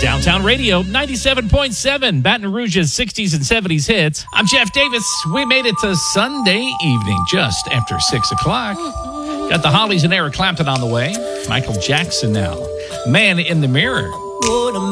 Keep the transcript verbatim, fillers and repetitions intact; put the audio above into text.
Downtown Radio, ninety-seven point seven, Baton Rouge's sixties and seventies hits. I'm Jeff Davis. We made it to Sunday evening, just after six o'clock. Got the Hollies and Eric Clapton on the way. Michael Jackson now. Man in the Mirror.